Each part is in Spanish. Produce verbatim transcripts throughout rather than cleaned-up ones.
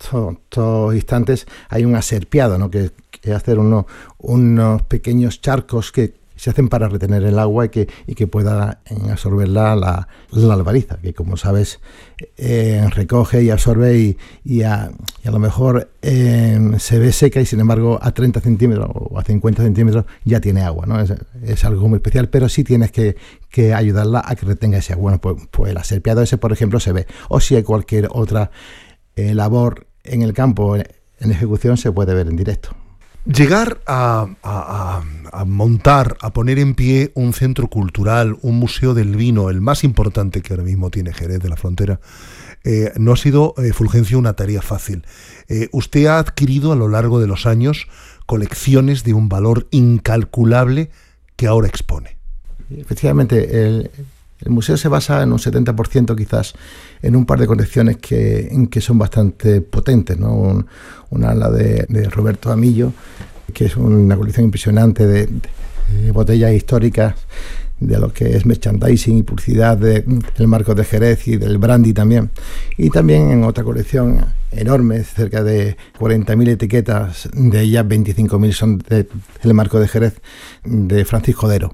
estos instantes hay un aserpiado, ¿no? que, que hacer unos, unos pequeños charcos que se hacen para retener el agua y que, y que pueda absorberla la, la albariza, que como sabes eh, recoge y absorbe y, y, a, y a lo mejor eh, se ve seca y sin embargo a treinta centímetros o a cincuenta centímetros ya tiene agua, ¿no? Es, es algo muy especial, pero sí tienes que, que ayudarla a que retenga ese agua. Bueno, pues, pues el aserpiado ese, por ejemplo, se ve. O si hay cualquier otra eh, labor en el campo en ejecución, se puede ver en directo. Llegar a, a, a montar, a poner en pie un centro cultural, un museo del vino, el más importante que ahora mismo tiene Jerez de la Frontera, eh, no ha sido, eh, Fulgencio, una tarea fácil. Eh, usted ha adquirido a lo largo de los años colecciones de un valor incalculable que ahora expone. Efectivamente, el, el museo se basa en un setenta por ciento quizás en un par de colecciones que, en que son bastante potentes, ¿no? Un, una la de, de Roberto Amillo, que es una colección impresionante de, de botellas históricas, de lo que es merchandising y publicidad de, del Marcos de Jerez y del brandy también. Y también en otra colección enorme, cerca de cuarenta mil etiquetas, de ellas veinticinco mil son de, del Marcos de Jerez, de Francisco Dero.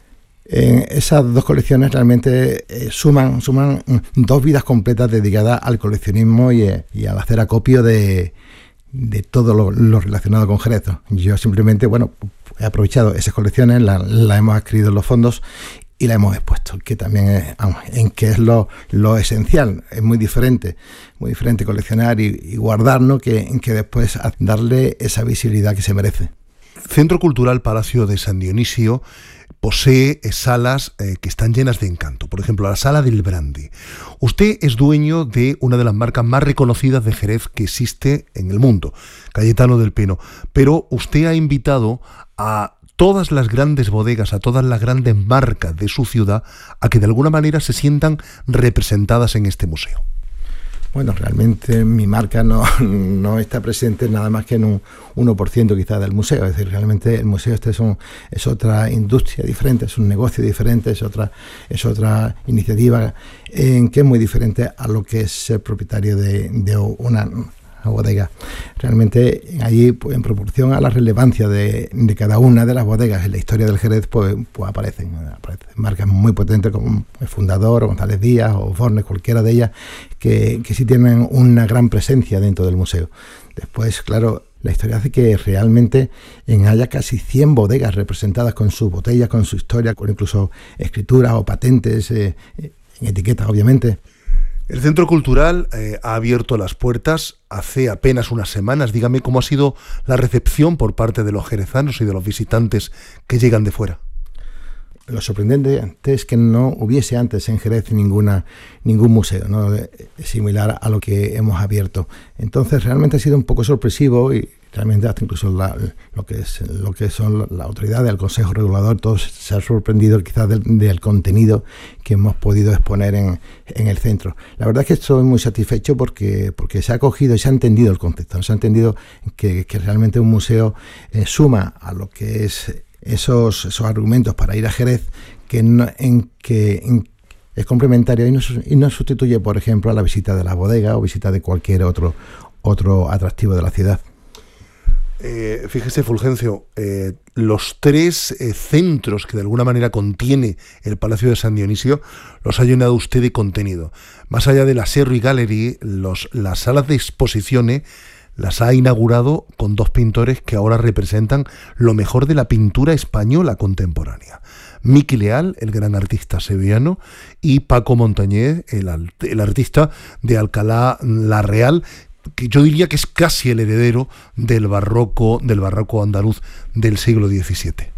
En esas dos colecciones realmente eh, suman, suman dos vidas completas dedicadas al coleccionismo y, eh, y al hacer acopio de, de todo lo, lo relacionado con Jerez. Yo simplemente, bueno, he aprovechado esas colecciones, las la hemos adquirido en los fondos y la hemos expuesto, que también es, vamos, en que es lo, lo esencial. Es muy diferente, muy diferente coleccionar y, y guardar, ¿no? que, en que después darle esa visibilidad que se merece. Centro Cultural Palacio de San Dionisio posee salas eh, que están llenas de encanto. Por ejemplo, la Sala del Brandy. Usted es dueño de una de las marcas más reconocidas de Jerez que existe en el mundo, Cayetano del Pino. Pero usted ha invitado a todas las grandes bodegas, a todas las grandes marcas de su ciudad, a que de alguna manera se sientan representadas en este museo. Bueno, realmente mi marca no, no está presente nada más que en un uno por ciento quizás del museo. Es decir, realmente el museo este es, un, es otra industria diferente, es un negocio diferente, es otra, es otra iniciativa en que es muy diferente a lo que es ser propietario de, de una bodega. Realmente allí, pues, en proporción a la relevancia de, de cada una de las bodegas en la historia del Jerez, pues, pues aparecen, aparecen marcas muy potentes como el Fundador, o González Díaz o Fornes, cualquiera de ellas, que, que sí tienen una gran presencia dentro del museo. Después, claro, la historia hace que realmente en haya casi cien bodegas representadas con sus botellas, con su historia, con incluso escrituras o patentes, eh, en etiquetas, obviamente. El Centro Cultural eh, ha abierto las puertas hace apenas unas semanas. Dígame cómo ha sido la recepción por parte de los jerezanos y de los visitantes que llegan de fuera. Lo sorprendente es que no hubiese antes en Jerez ninguna, ningún museo, ¿no?, similar a lo que hemos abierto. Entonces realmente ha sido un poco sorpresivo y realmente hasta incluso la, lo que es lo que son la autoridad del Consejo Regulador, todos se han sorprendido quizás del, del contenido que hemos podido exponer en, en el centro. La verdad es que estoy muy satisfecho porque, porque se ha cogido y se ha entendido el concepto, se ha entendido que, que realmente un museo eh, suma a lo que es esos, esos argumentos para ir a Jerez, que no, en que en, es complementario y no, y no sustituye, por ejemplo, a la visita de la bodega o visita de cualquier otro, otro atractivo de la ciudad. Eh, fíjese, Fulgencio, eh, los tres eh, centros que de alguna manera contiene el Palacio de San Dionisio los ha llenado usted de contenido. Más allá de la Serri Gallery, los, las salas de exposiciones las ha inaugurado con dos pintores que ahora representan lo mejor de la pintura española contemporánea. Miki Leal, el gran artista sevillano, y Paco Montañés, el, el artista de Alcalá la Real, que yo diría que es casi el heredero del barroco, del barroco andaluz del siglo diecisiete.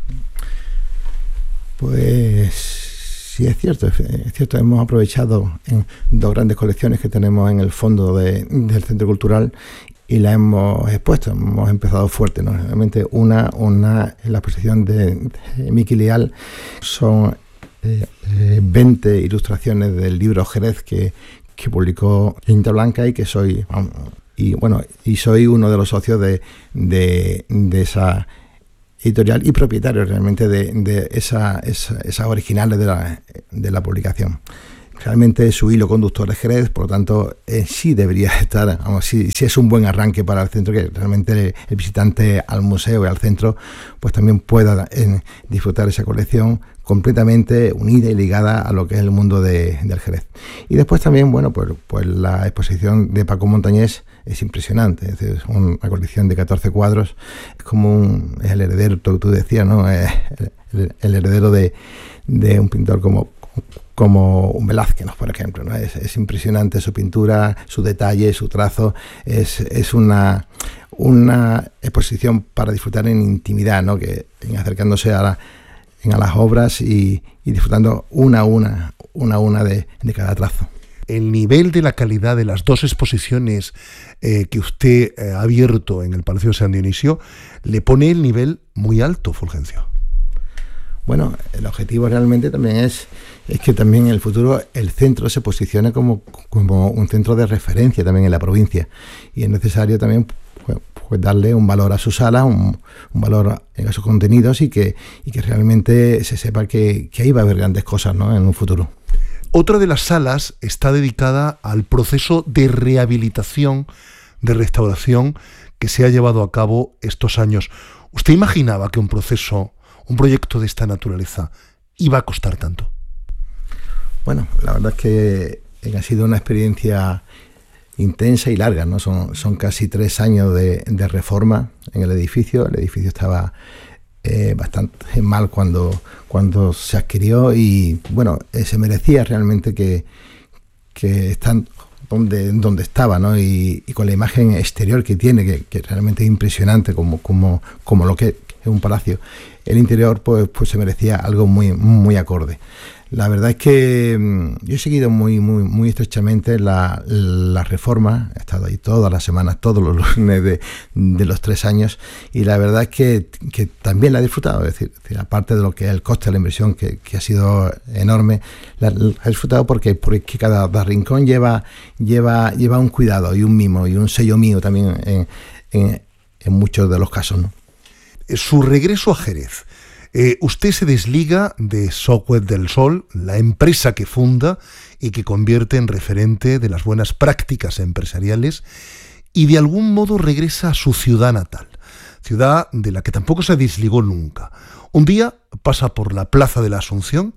Pues sí, es cierto, es cierto. Hemos aprovechado en dos grandes colecciones que tenemos en el fondo de, del Centro Cultural y la hemos expuesto. Hemos empezado fuerte, ¿no? Realmente una, una en la exposición de, de Miki Leal son eh, eh, veinte ilustraciones del libro Jerez que que publicó Tinta Blanca y que soy y bueno y soy uno de los socios de, de, de esa editorial y propietario realmente de, de esa, esa, esas originales de la, de la publicación. realmente su hilo conductor es Jerez, por lo tanto eh, sí debería estar, vamos, sí, sí es un buen arranque para el centro, que realmente el, el visitante al museo y al centro pues también pueda eh, disfrutar esa colección completamente unida y ligada a lo que es el mundo de, del Jerez. Y después también, bueno, pues, pues la exposición de Paco Montañés es impresionante, es decir, es una colección de catorce cuadros, es como un, es el heredero, tú, tú decías, ¿no? Es el, el heredero de, de un pintor como como un Velázquez, ¿no? Por ejemplo, ¿no? Es, es impresionante su pintura, su detalle, su trazo, es, es una, una exposición para disfrutar en intimidad, ¿no? Que en acercándose a, la, en a las obras y, y disfrutando una a una, una a una de, de cada trazo. El nivel de la calidad de las dos exposiciones eh, que usted eh, ha abierto en el Palacio de San Dionisio le pone el nivel muy alto, Fulgencio. Bueno, el objetivo realmente también es, es que también en el futuro el centro se posicione como, como un centro de referencia también en la provincia, y es necesario también pues, pues darle un valor a su sala, un, un valor a sus contenidos, y que, y que realmente se sepa que, que ahí va a haber grandes cosas, ¿no?, en un futuro. Otra de las salas está dedicada al proceso de rehabilitación, de restauración que se ha llevado a cabo estos años. ¿Usted imaginaba que un proceso, un proyecto de esta naturaleza iba a costar tanto? Bueno, la verdad es que ha sido una experiencia intensa y larga, ¿no? Son, son casi tres años de, de reforma en el edificio. El edificio estaba eh, bastante mal cuando, cuando se adquirió, y bueno, eh, se merecía realmente que, que están donde, donde estaba, ¿no? Y, y con la imagen exterior que tiene, que, que realmente es impresionante como, como, como lo que es un palacio. El interior pues, pues se merecía algo muy, muy acorde. La verdad es que mmm, yo he seguido muy, muy, muy estrechamente la, la reforma, he estado ahí todas las semanas, todos los lunes de, de los tres años, y la verdad es que, que también la he disfrutado, es decir, es decir, aparte de lo que es el coste de la inversión, que, que ha sido enorme, la, la he disfrutado porque, porque cada, cada rincón lleva, lleva, lleva un cuidado y un mimo y un sello mío también en, en, en muchos de los casos, ¿no? Su regreso a Jerez. Eh, usted se desliga de Software del Sol, la empresa que funda y que convierte en referente de las buenas prácticas empresariales, y de algún modo regresa a su ciudad natal, ciudad de la que tampoco se desligó nunca. Un día pasa por la Plaza de la Asunción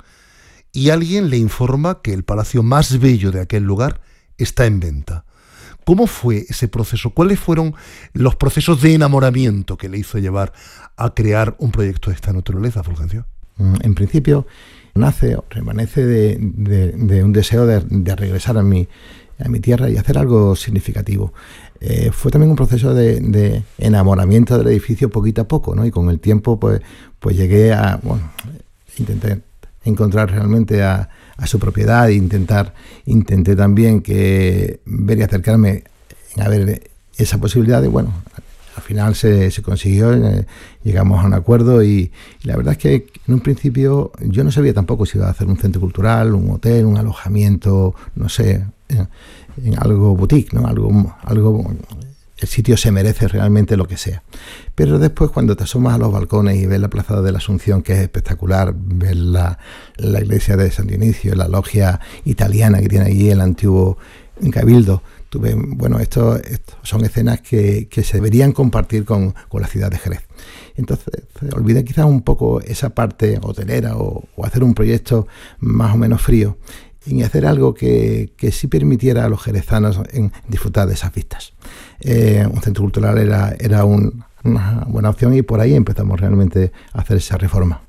y alguien le informa que el palacio más bello de aquel lugar está en venta. ¿Cómo fue ese proceso? ¿Cuáles fueron los procesos de enamoramiento que le hizo llevar a crear un proyecto de esta naturaleza, Fulgencio? En principio, nace o remanece de, de, de un deseo de, de regresar a mi, a mi tierra y hacer algo significativo. Eh, fue también un proceso de, de enamoramiento del edificio poquito a poco, ¿no? Y con el tiempo, pues, pues llegué a, bueno, intenté encontrar realmente a, a su propiedad e intentar, intenté también que ver y acercarme a ver esa posibilidad, y bueno, al final se, se consiguió, eh, llegamos a un acuerdo, y, y la verdad es que en un principio yo no sabía tampoco si iba a hacer un centro cultural, un hotel, un alojamiento, no sé, en, en algo boutique, ¿no? Algo, algo, el sitio se merece realmente lo que sea. Pero después, cuando te asomas a los balcones y ves la Plaza de la Asunción, que es espectacular, ves la, la iglesia de San Dionisio, la logia italiana que tiene allí el antiguo Cabildo, tú ves, bueno, esto, esto son escenas que, que se deberían compartir con, con la ciudad de Jerez. Entonces, olvidé quizás un poco esa parte hotelera, o, o hacer un proyecto más o menos frío, y hacer algo que, que sí permitiera a los jerezanos en disfrutar de esas vistas. Eh, un centro cultural era, era un, una buena opción, y por ahí empezamos realmente a hacer esa reforma.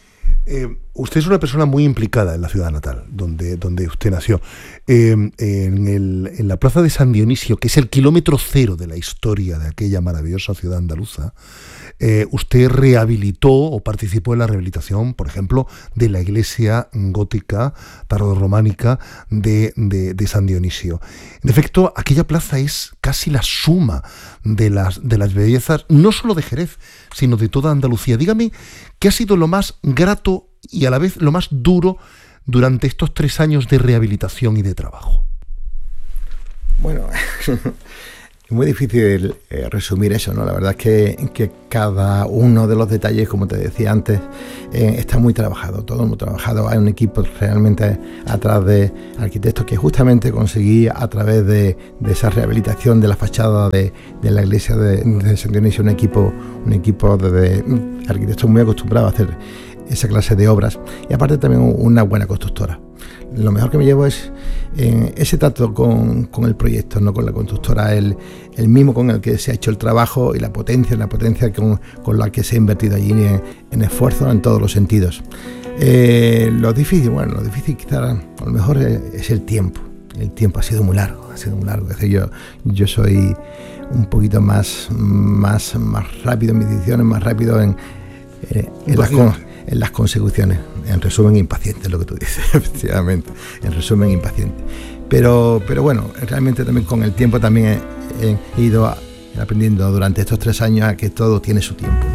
Eh, usted es una persona muy implicada en la ciudad natal, donde, donde usted nació. Eh, en, el, en la Plaza de San Dionisio, que es el kilómetro cero de la historia de aquella maravillosa ciudad andaluza, eh, usted rehabilitó o participó en la rehabilitación, por ejemplo, de la iglesia gótica tardorrománica de, de, de San Dionisio. En efecto, aquella plaza es casi la suma de las, de las bellezas, no solo de Jerez, sino de toda Andalucía. Dígame, ¿qué ha sido lo más grato y a la vez lo más duro durante estos tres años de rehabilitación y de trabajo? Bueno, Es muy difícil eh, resumir eso, ¿no? La verdad es que, que cada uno de los detalles, como te decía antes, eh, está muy trabajado, todo muy trabajado. Hay un equipo realmente atrás de arquitectos que justamente conseguí a través de, de esa rehabilitación de la fachada de, de la iglesia de, de San Dionisio, un equipo, un equipo de, de arquitectos muy acostumbrados a hacer esa clase de obras, y aparte también una buena constructora. Lo mejor que me llevo es eh, ese trato con, con el proyecto, no con la constructora, el, el mismo con el que se ha hecho el trabajo y la potencia, la potencia con, con la que se ha invertido allí en, en esfuerzo en todos los sentidos. Eh, lo difícil, bueno, lo difícil quizá a lo mejor es, es el tiempo. El tiempo ha sido muy largo, ha sido muy largo. Es decir, yo, yo soy un poquito más, más, más rápido en mis decisiones, más rápido en, eh, en las cosas. En las consecuciones. En resumen, impaciente es lo que tú dices, efectivamente. En resumen, impaciente. Pero, pero bueno, realmente también con el tiempo también he, he ido aprendiendo durante estos tres años a que todo tiene su tiempo.